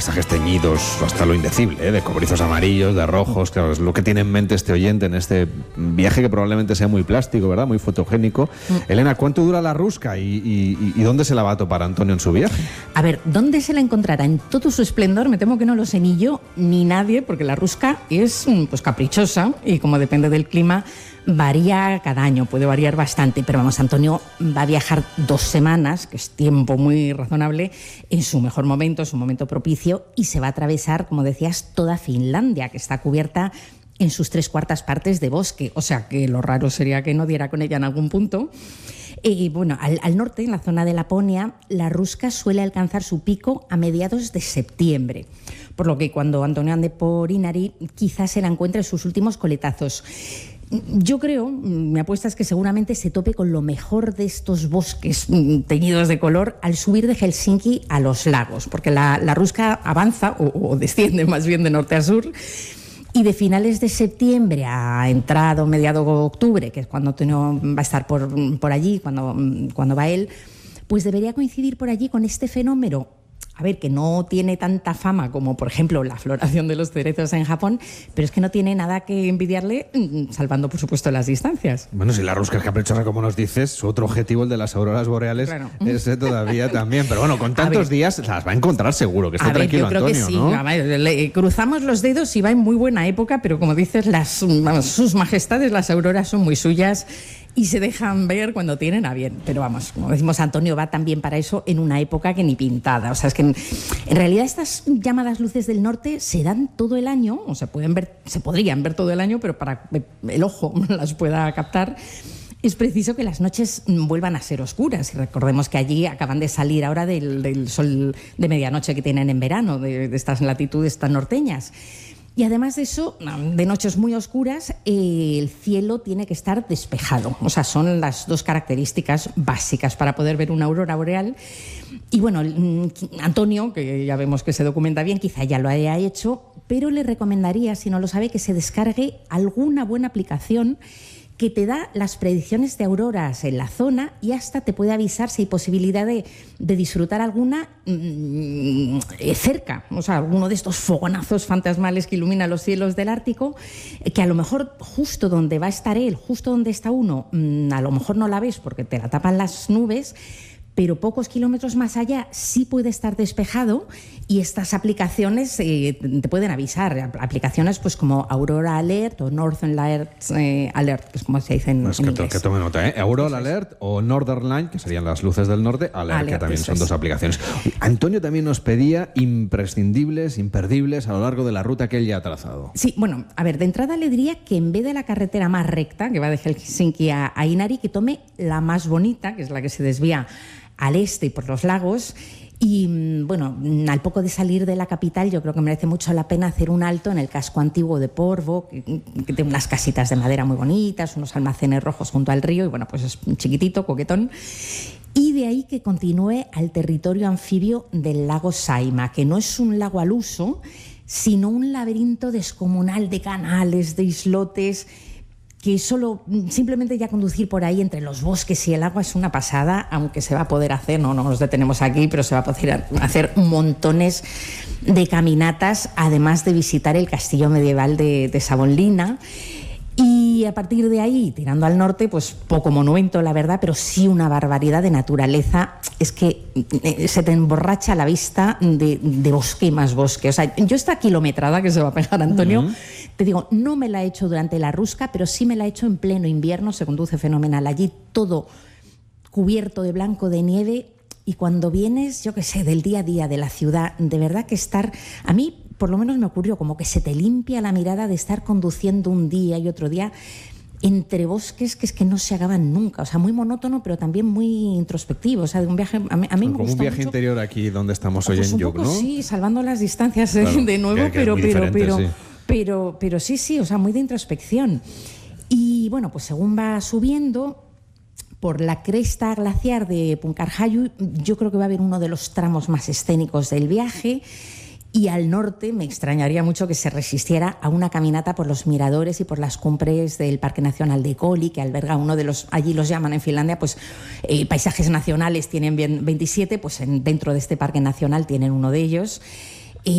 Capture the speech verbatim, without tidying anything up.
paisajes teñidos hasta lo indecible, ¿eh? De cobrizos amarillos, de rojos, claro, es lo que tiene en mente este oyente en este viaje que probablemente sea muy plástico, ¿verdad? Muy fotogénico. Mm. Elena, ¿cuánto dura la Rusca y, y, y dónde se la va a topar Antonio en su viaje? A ver, ¿dónde se la encontrará en todo su esplendor? Me temo que no lo sé ni yo ni nadie, porque la Rusca es pues caprichosa y como depende del clima, varía cada año, puede variar bastante, pero vamos, Antonio va a viajar dos semanas, que es tiempo muy razonable, en su mejor momento, en su momento propicio, y se va a atravesar, como decías, toda Finlandia, que está cubierta en sus tres cuartas partes de bosque, o sea que lo raro sería que no diera con ella en algún punto. Y bueno, al, al norte, en la zona de Laponia, la Rusca suele alcanzar su pico a mediados de septiembre, por lo que cuando Antonio ande por Inari, quizás se la encuentre en sus últimos coletazos. Yo creo, mi apuesta es que seguramente se tope con lo mejor de estos bosques teñidos de color al subir de Helsinki a los lagos, porque la, la Rusca avanza, o, o desciende más bien de norte a sur, y de finales de septiembre a entrado, mediado de octubre, que es cuando Antonio va a estar por, por allí, cuando, cuando va él, pues debería coincidir por allí con este fenómeno. A ver, que no tiene tanta fama como, por ejemplo, la floración de los cerezos en Japón, pero es que no tiene nada que envidiarle, salvando, por supuesto, las distancias. Bueno, si la Rusca es caprichosa, como nos dices, su otro objetivo, el de las auroras boreales, claro, ese todavía también. Pero bueno, con tantos días las va a encontrar seguro, que está a tranquilo, ver, yo creo Antonio, que sí, ¿no? Ver, le, cruzamos los dedos y va en muy buena época, pero como dices, las, vamos, sus majestades, las auroras, son muy suyas y se dejan ver cuando tienen a bien. Pero vamos, como decimos, Antonio va también para eso en una época que ni pintada. O sea, es que en, en realidad estas llamadas luces del norte se dan todo el año, o se pueden ver, se podrían ver todo el año, pero para que el ojo las pueda captar, es preciso que las noches vuelvan a ser oscuras. Y recordemos que allí acaban de salir ahora del, del sol de medianoche que tienen en verano, de, de estas latitudes tan norteñas. Y además de eso, de noches muy oscuras, eh, el cielo tiene que estar despejado. O sea, son las dos características básicas para poder ver una aurora boreal. Y bueno, Antonio, que ya vemos que se documenta bien, quizá ya lo haya hecho, pero le recomendaría, si no lo sabe, que se descargue alguna buena aplicación que te da las predicciones de auroras en la zona y hasta te puede avisar si hay posibilidad de, de disfrutar alguna mmm, cerca, o sea, alguno de estos fogonazos fantasmales que iluminan los cielos del Ártico, que a lo mejor justo donde va a estar él, justo donde está uno, mmm, a lo mejor no la ves porque te la tapan las nubes, pero pocos kilómetros más allá sí puede estar despejado y estas aplicaciones eh, te pueden avisar. Aplicaciones pues como Aurora Alert o Northern Lights eh, Alert, que es como se dice en, es en que inglés. Que tome nota, ¿eh? Aurora Alert o Northern Light, que serían las luces del norte, Alert, Alert que también son es. dos aplicaciones. Antonio también nos pedía imprescindibles, imperdibles a lo largo de la ruta que él ya ha trazado. Sí, bueno, a ver, de entrada le diría que en vez de la carretera más recta, que va de Helsinki a, a Inari, que tome la más bonita, que es la que se desvía al este y por los lagos. Y bueno, al poco de salir de la capital yo creo que merece mucho la pena hacer un alto en el casco antiguo de Porvoo, que, que tiene unas casitas de madera muy bonitas, unos almacenes rojos junto al río y bueno, pues es chiquitito, coquetón. Y de ahí que continúe al territorio anfibio del lago Saimaa, que no es un lago al uso, sino un laberinto descomunal de canales, de islotes, que solo simplemente ya conducir por ahí entre los bosques y el agua es una pasada, aunque se va a poder hacer, no, no nos detenemos aquí, pero se va a poder hacer montones de caminatas, además de visitar el castillo medieval de, de Savonlinna. Y a partir de ahí, tirando al norte, pues poco monumento, la verdad, pero sí una barbaridad de naturaleza. Es que se te emborracha la vista de, de bosque y más bosque. O sea, yo esta kilometrada que se va a pegar Antonio, uh-huh. te digo, no me la he hecho durante la Rusca, pero sí me la he hecho en pleno invierno, se conduce fenomenal. Allí todo cubierto de blanco de nieve y cuando vienes, yo qué sé, del día a día de la ciudad, de verdad que estar... A mí... por lo menos me ocurrió, como que se te limpia la mirada de estar conduciendo un día y otro día entre bosques que es que no se acaban nunca, o sea, muy monótono, pero también muy introspectivo, o sea, de un viaje, a mí, a mí me gusta como un viaje mucho, interior aquí donde estamos hoy pues en Yuc, ¿no? Sí, salvando las distancias claro, de nuevo, que, que pero, pero, pero, sí. pero, pero sí, sí, o sea, muy de introspección. Y bueno, pues según va subiendo por la cresta glaciar de Punkarhaju, yo creo que va a haber uno de los tramos más escénicos del viaje. Y al norte me extrañaría mucho que se resistiera a una caminata por los miradores y por las cumbres del Parque Nacional de Koli, que alberga uno de los, allí los llaman en Finlandia, pues eh, paisajes nacionales, tienen bien veintisiete, pues en, dentro de este Parque Nacional tienen uno de ellos.